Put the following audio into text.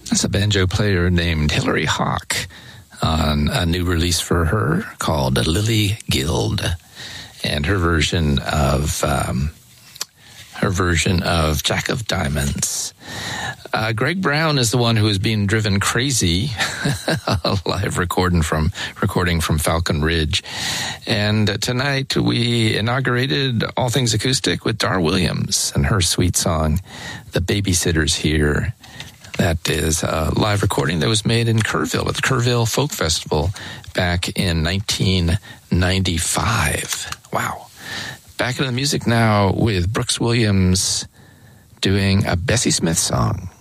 That's a banjo player named Hilary Hawk on a new release for her called Lily Guild, and her version of Jack of Diamonds. Greg Brown is the one who is being driven crazy, live recording from Falcon Ridge. And tonight we inaugurated All Things Acoustic with Dar Williams and her sweet song, The Babysitter's Here. That is a live recording that was made in Kerrville at the Kerrville Folk Festival back in 1995. Wow. Back into the music now with Brooks Williams doing a Bessie Smith song.